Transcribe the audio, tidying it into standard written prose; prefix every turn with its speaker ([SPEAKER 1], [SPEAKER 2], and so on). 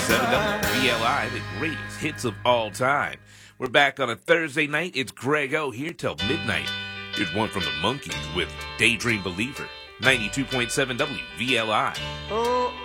[SPEAKER 1] VLI, the greatest hits of all time. We're back on a Thursday night. It's Greg O here till midnight. Here's one from the Monkees with Daydream Believer. 92.7 WVLI.
[SPEAKER 2] Oh,